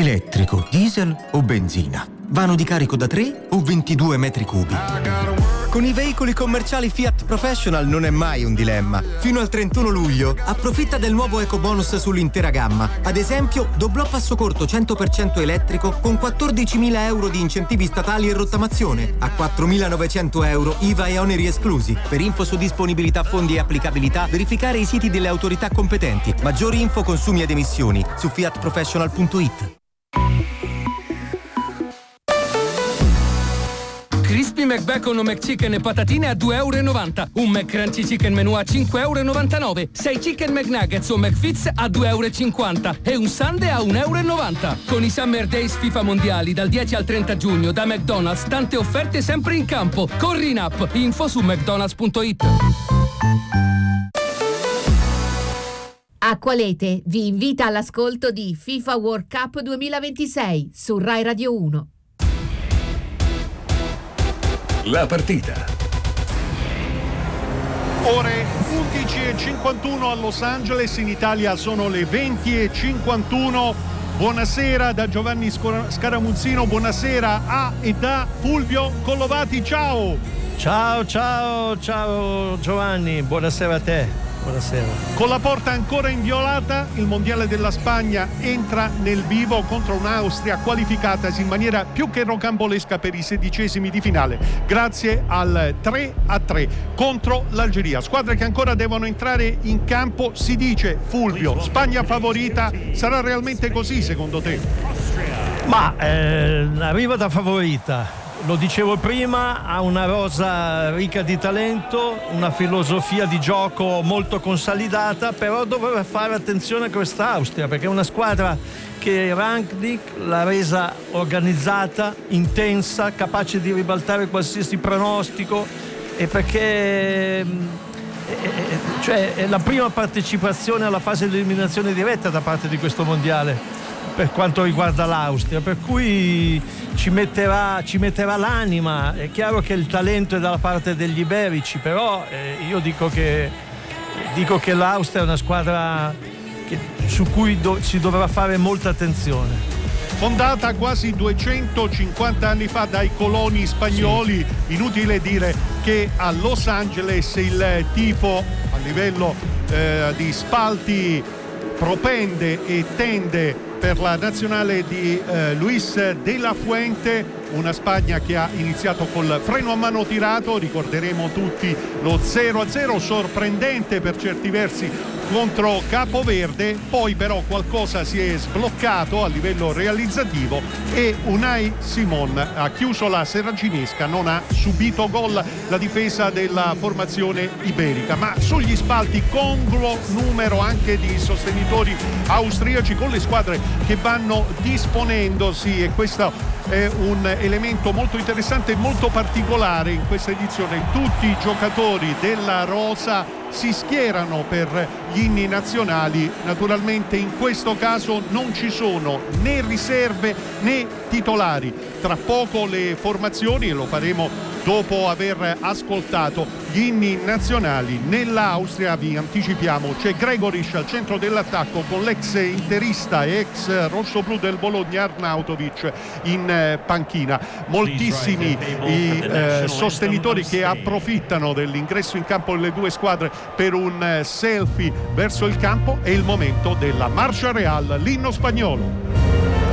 Elettrico, diesel o benzina? Vano di carico da 3 o 22 metri cubi? Con i veicoli commerciali Fiat Professional non è mai un dilemma. Fino al 31 luglio approfitta del nuovo ecobonus sull'intera gamma. Ad esempio, doblò passo corto 100% elettrico con 14.000 euro di incentivi statali e rottamazione. A 4.900 euro IVA e oneri esclusi. Per info su disponibilità, fondi e applicabilità, verificare i siti delle autorità competenti. Maggiori info, consumi ed emissioni su fiatprofessional.it. Crispy McBacon o McChicken e patatine a €2,90. Un McCrunchy Chicken Menù a €5,99. 6 Chicken McNuggets o McFits a €2,50. E un Sundae a €1,90. Con i Summer Days FIFA Mondiali dal 10 al 30 giugno da McDonald's, tante offerte sempre in campo. Corri in app, info su mcdonalds.it. Acqualete vi invita all'ascolto di FIFA World Cup 2026 su Rai Radio 1. La partita. Ore 11:51 a Los Angeles, in Italia sono le 20:51. Buonasera da Giovanni Scaramuzzino, buonasera a e da Fulvio Collovati, ciao! Ciao Giovanni, buonasera a te. Buonasera. Con la porta ancora inviolata, il mondiale della Spagna entra nel vivo contro un'Austria qualificatasi in maniera più che rocambolesca per i 16esimi di finale, grazie al 3-3 contro l'Algeria. Squadre che ancora devono entrare in campo. Si dice, Fulvio, Spagna favorita, sarà realmente così secondo te? Ma arriva da favorita. Lo dicevo prima, ha una rosa ricca di talento, una filosofia di gioco molto consolidata, però doveva fare attenzione a questa Austria, perché è una squadra che Rangnick l'ha resa organizzata, intensa, capace di ribaltare qualsiasi pronostico, e perché cioè è la prima partecipazione alla fase di eliminazione diretta da parte di questo mondiale per quanto riguarda l'Austria, per cui ci metterà l'anima. È chiaro che il talento è dalla parte degli iberici, però io dico che l'Austria è una squadra su cui si dovrà fare molta attenzione. Fondata quasi 250 anni fa dai coloni spagnoli, sì. Inutile dire che a Los Angeles il tifo a livello di spalti propende e tende per la nazionale di Luis de la Fuente, una Spagna che ha iniziato col freno a mano tirato. Ricorderemo tutti lo 0-0 sorprendente per certi versi contro Capoverde, poi però qualcosa si è sbloccato a livello realizzativo e Unai Simón ha chiuso la seraginesca, non ha subito gol la difesa della formazione iberica, ma sugli spalti congruo numero anche di sostenitori austriaci con le squadre che vanno disponendosi, e questo è un elemento molto interessante e molto particolare in questa edizione. Tutti i giocatori della rosa si schierano per gli inni nazionali. Naturalmente in questo caso non ci sono né riserve né titolari. Tra poco le formazioni, e lo faremo dopo aver ascoltato gli inni nazionali. Nell'Austria, vi anticipiamo, c'è Gregoric al centro dell'attacco con l'ex interista e ex rossoblù del Bologna Arnautovic in panchina. Moltissimi i sostenitori che approfittano dell'ingresso in campo delle due squadre per un selfie verso il campo. È il momento della Marcia Real, l'inno spagnolo.